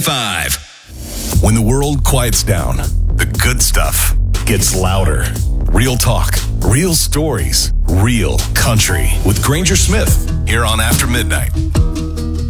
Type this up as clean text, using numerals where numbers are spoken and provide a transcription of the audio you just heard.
5. When the world quiets down, the good stuff gets louder. Real talk, real stories, real country with Granger Smith here on After Midnight.